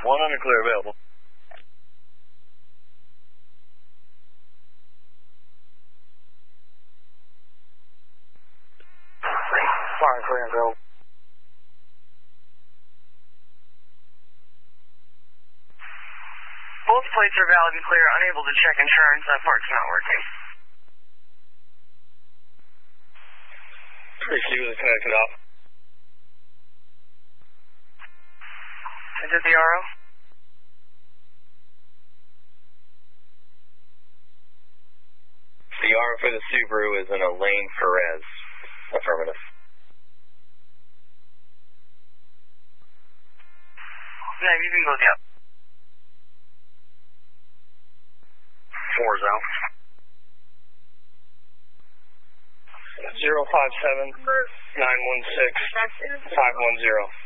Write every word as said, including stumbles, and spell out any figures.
one hundred clear available. Fire clear available. Both plates are valid and clear. Unable to check insurance. That part's not working. Receiver is connected up. Is it the R O? The R O for the Subaru is in Elaine Perez. Affirmative. No, you can go down. Four's out. Zero five seven nine one six five one zero.